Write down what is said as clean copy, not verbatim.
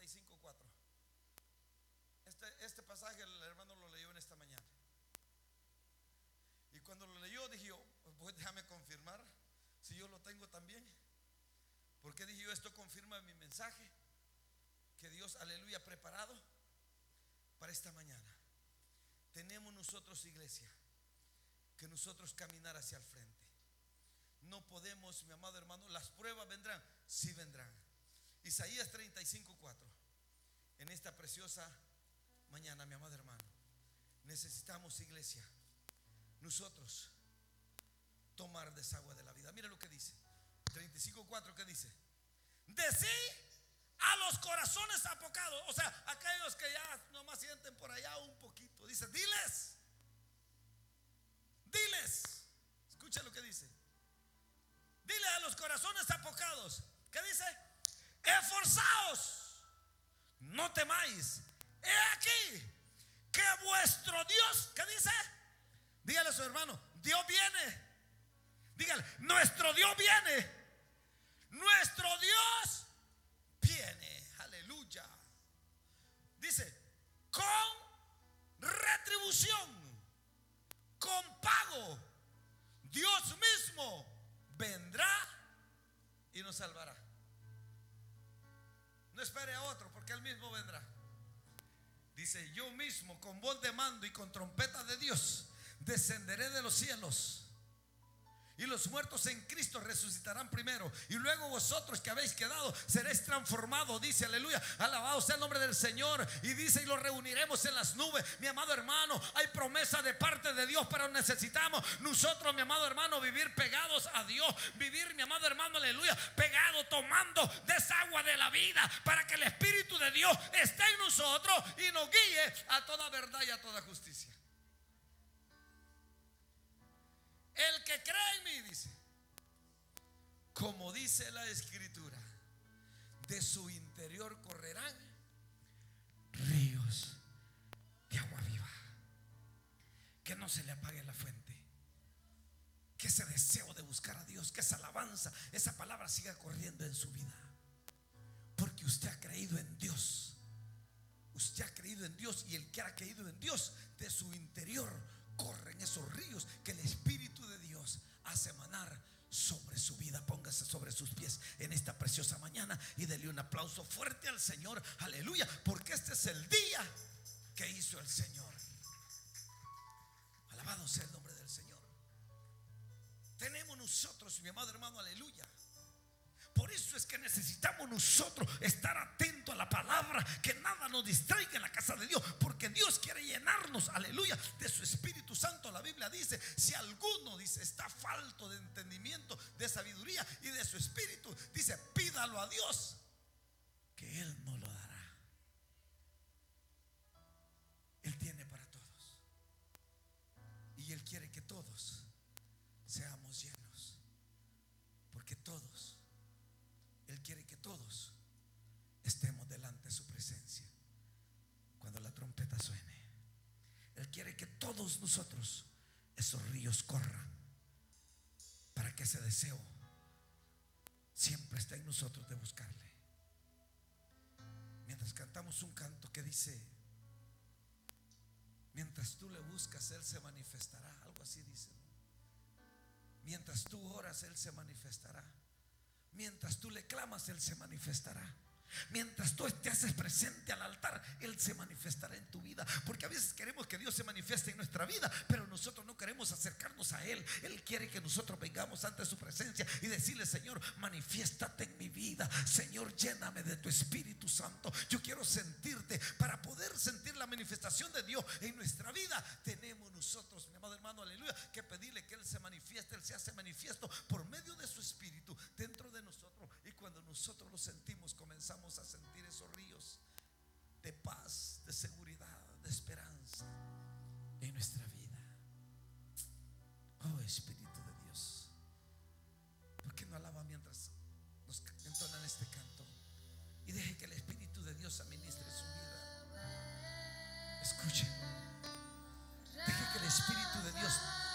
35:4. Este pasaje el hermano lo leyó en esta mañana. Y cuando lo leyó dije yo, pues déjame confirmar si yo lo tengo también. Porque dije yo, esto confirma mi mensaje que Dios, aleluya, ha preparado para esta mañana. Tenemos nosotros, iglesia, que nosotros caminar hacia el frente. No podemos, mi amado hermano, las pruebas vendrán, sí vendrán. Isaías 35:4. En esta preciosa mañana, mi amado hermano, necesitamos, iglesia, nosotros tomar desagüe de la vida. Mira lo que dice 35:4. ¿Qué dice? Decí a los corazones apocados, o sea, aquellos que ya nomás sienten por allá un poquito. Dice, diles, escucha lo que dice. Dile a los corazones apocados, ¿qué dice? Esforzaos, no temáis. He aquí que vuestro Dios, ¿qué dice? Dígale a su hermano, Dios viene. Dígale, nuestro Dios viene. Nuestro Dios viene. Aleluya. Dice, con retribución, con pago, Dios mismo vendrá y nos salvará. No espere a otro, porque Él mismo vendrá. Dice, yo mismo con voz de mando y con trompeta de Dios descenderé de los cielos, y los muertos en Cristo resucitarán primero, y luego vosotros que habéis quedado seréis transformados. Dice, aleluya, alabado sea el nombre del Señor. Y dice, y los reuniremos en las nubes. Mi amado hermano, hay promesa de parte de Dios, pero necesitamos nosotros, mi amado hermano, vivir pegados a Dios. Vivir, mi amado hermano, aleluya, pegado, tomando de esa agua de la vida, para que el Espíritu de Dios esté en nosotros y nos guíe a toda verdad y a toda justicia. El que cree en mí, dice, como dice la Escritura, de su interior correrán ríos de agua viva. Que no se le apague la fuente, que ese deseo de buscar a Dios, que esa alabanza, esa palabra siga corriendo en su vida, porque usted ha creído en Dios. Usted ha creído en Dios, y el que ha creído en Dios, de su interior corren esos ríos que el Espíritu de Dios hace manar sobre su vida. Póngase sobre sus pies en esta preciosa mañana y dele un aplauso fuerte al Señor. Aleluya, porque este es el día que hizo el Señor. Alabado sea el nombre del Señor. Tenemos nosotros, mi amado hermano, aleluya. Por eso es que necesitamos nosotros estar atentos a la palabra, que nada nos distraiga en la casa de Dios, porque Dios quiere llenarnos, aleluya, de su Espíritu Santo. La Biblia dice, si alguno, dice, está falto de entendimiento, de sabiduría y de su Espíritu, dice, pídalo a Dios, que Él no lo dará. Él tiene para todos, y Él quiere que todos seamos llenos, porque todos, Él quiere que todos estemos delante de su presencia cuando la trompeta suene. Él quiere que todos nosotros, esos ríos corran, para que ese deseo siempre esté en nosotros de buscarle. Mientras cantamos un canto que dice, mientras tú le buscas, Él se manifestará. Algo así dice, ¿no? Mientras tú oras, Él se manifestará. Mientras tú le clamas, Él se manifestará. Mientras tú te haces presente al altar, Él se manifestará en tu vida. Porque a veces queremos que Dios se manifieste en nuestra vida, pero nosotros no queremos acercarnos a Él. Él quiere que nosotros vengamos ante su presencia y decirle, Señor, manifiéstate en mi vida. Señor, lléname de tu Espíritu Santo. Yo quiero sentirte. Para poder sentir la manifestación de Dios en nuestra vida, tenemos nosotros, mi amado hermano, aleluya, que pedirle que Él se manifieste. Él se hace manifiesto por medio de su Espíritu dentro de nosotros, y cuando nosotros lo sentimos, comenzamos a sentir esos ríos de paz, de seguridad, de esperanza en nuestra vida. Oh Espíritu de Dios, ¿por qué no alaba mientras nos entonan este canto? Y deje que el Espíritu de Dios administre su vida. Escuche, deje que el Espíritu de Dios